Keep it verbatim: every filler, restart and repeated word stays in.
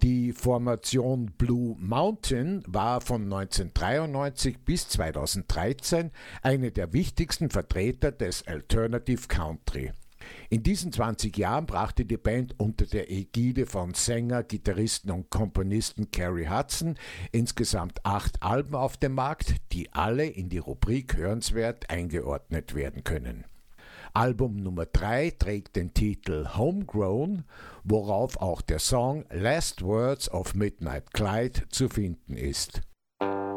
Die Formation Blue Mountain war von neunzehnhundertdreiundneunzig bis zweitausenddreizehn eine der wichtigsten Vertreter des Alternative Country. In diesen zwanzig Jahren brachte die Band unter der Ägide von Sänger, Gitarristen und Komponisten Kerry Hudson insgesamt acht Alben auf den Markt, die alle in die Rubrik Hörenswert eingeordnet werden können. Album Nummer drei trägt den Titel Homegrown, worauf auch der Song Last Words of Midnight Clyde zu finden ist.